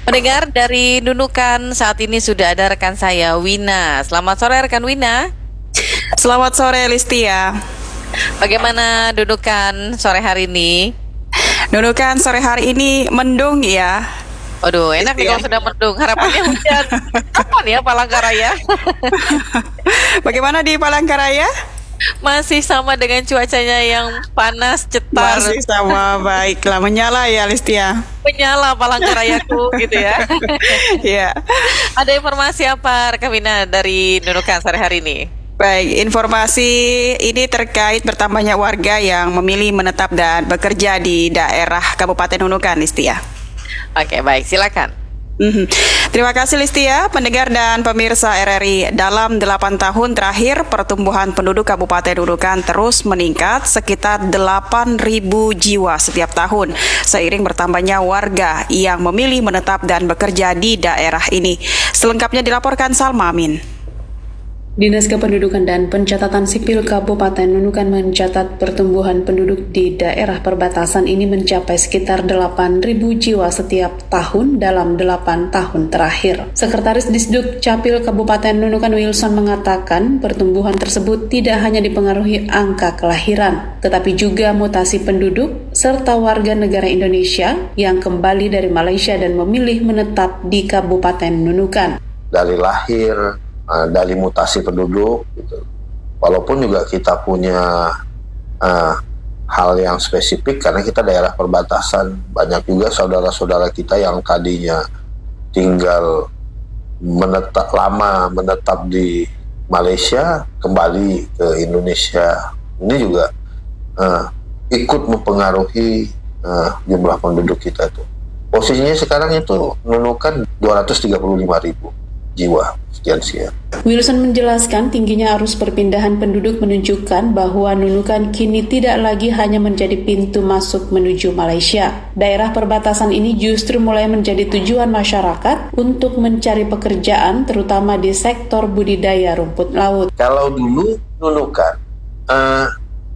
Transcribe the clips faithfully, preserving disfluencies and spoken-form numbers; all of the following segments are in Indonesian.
Pendengar dari Nunukan, saat ini sudah ada rekan saya, Wina. Selamat sore rekan Wina. Selamat sore Listia. Bagaimana Nunukan sore hari ini? Nunukan sore hari ini mendung ya. Aduh, enak nih kalau sudah mendung. Harapannya hujan. Kapan ya Palangkaraya? Bagaimana di Palangkaraya? Masih sama dengan cuacanya yang panas, cetar. Masih sama, baiklah. Menyala ya Listia. Menyala Palangkarayaku gitu ya. Iya. Ada informasi apa rekan Wina dari Nunukan sore hari ini? Baik, informasi ini terkait bertambahnya warga yang memilih menetap dan bekerja di daerah Kabupaten Nunukan, Listia. Oke, baik, silakan. Mm-hmm. Terima kasih Listia, pendengar dan pemirsa R R I. Dalam delapan tahun terakhir, pertumbuhan penduduk Kabupaten Nunukan terus meningkat sekitar delapan ribu jiwa setiap tahun, seiring bertambahnya warga yang memilih menetap dan bekerja di daerah ini. Selengkapnya dilaporkan Salma Amin. Dinas Kependudukan dan Pencatatan Sipil Kabupaten Nunukan mencatat pertumbuhan penduduk di daerah perbatasan ini mencapai sekitar delapan ribu jiwa setiap tahun dalam delapan tahun terakhir. Sekretaris Disduk Capil Kabupaten Nunukan Wilson mengatakan pertumbuhan tersebut tidak hanya dipengaruhi angka kelahiran, tetapi juga mutasi penduduk serta warga negara Indonesia yang kembali dari Malaysia dan memilih menetap di Kabupaten Nunukan. Dari lahir, dari mutasi penduduk gitu. Walaupun juga kita punya uh, hal yang spesifik karena kita daerah perbatasan, banyak juga saudara-saudara kita yang tadinya tinggal menetap lama menetap di Malaysia kembali ke Indonesia. Ini juga uh, ikut mempengaruhi uh, jumlah penduduk kita tuh. Posisinya sekarang itu Nunukan dua ratus tiga puluh lima ribu jiwa. Sekian. Wilson menjelaskan tingginya arus perpindahan penduduk menunjukkan bahwa Nunukan kini tidak lagi hanya menjadi pintu masuk menuju Malaysia. Daerah perbatasan ini justru mulai menjadi tujuan masyarakat untuk mencari pekerjaan, terutama di sektor budidaya rumput laut. Kalau dulu Nunukan, uh,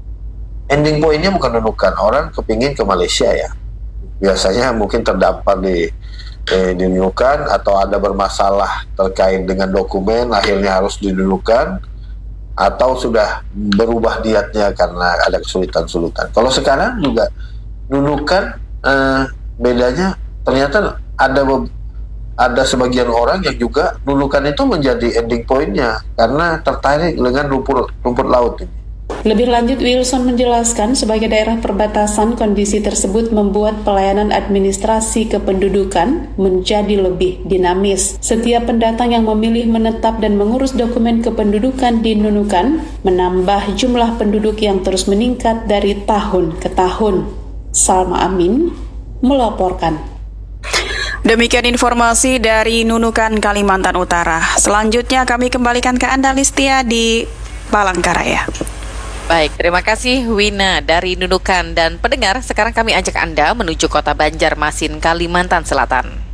ending point-nya bukan Nunukan, orang kepingin ke Malaysia ya. Biasanya mungkin terdampar di Eh, dinunukan atau ada bermasalah terkait dengan dokumen akhirnya harus dinunukan atau sudah berubah niatnya karena ada kesulitan-kesulitan. Kalau sekarang juga nunukan eh, bedanya ternyata ada ada sebagian orang yang juga nunukan itu menjadi ending point-nya karena tertarik dengan rumput rumput laut ini. Lebih lanjut, Wilson menjelaskan sebagai daerah perbatasan, kondisi tersebut membuat pelayanan administrasi kependudukan menjadi lebih dinamis. Setiap pendatang yang memilih menetap dan mengurus dokumen kependudukan di Nunukan menambah jumlah penduduk yang terus meningkat dari tahun ke tahun. Salma Amin melaporkan. Demikian informasi dari Nunukan, Kalimantan Utara. Selanjutnya kami kembalikan ke Anda Listia di Palangkaraya. Baik, terima kasih Wina dari Nunukan. Dan pendengar, sekarang kami ajak Anda menuju kota Banjarmasin, Kalimantan Selatan.